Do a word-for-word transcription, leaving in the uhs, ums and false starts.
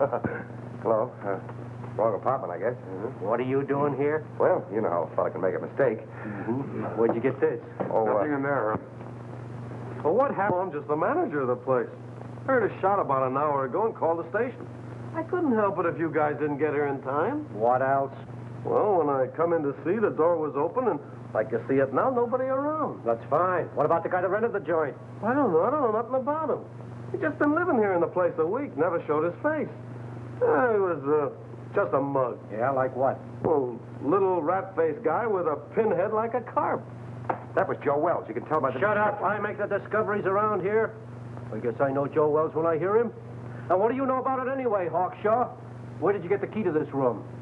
Hello. Uh, wrong apartment, I guess. Mm-hmm. What are you doing here? Well, you know how a fella can make a mistake. Mm-hmm. Where'd you get this? Oh, Nothing uh, in there, huh? Well, what happened? I'm just the manager of the place. Heard a shot about an hour ago and called the station. I couldn't help it if you guys didn't get here in time. What else? Well, when I come in to see, the door was open, and like you see it now, nobody around. That's fine. What about the guy that rented the joint? I don't know. I don't know nothing about him. He just been living here in the place a week, never showed his face. Uh, he was uh, just a mug. Yeah, like what? Well, little rat-faced guy with a pinhead like a carp. that was Joe Wells. You can tell by the... Shut up. I make the discoveries around here. I guess I know Joe Wells when I hear him. Now, what do you know about it anyway, Hawkshaw? Where did you get the key to this room?